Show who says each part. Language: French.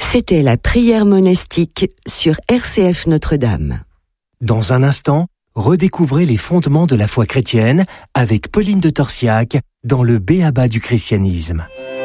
Speaker 1: C'était la prière monastique sur RCF Notre-Dame.
Speaker 2: Dans un instant, redécouvrez les fondements de la foi chrétienne avec Pauline de Torsiac dans le B.A.B.A. du christianisme.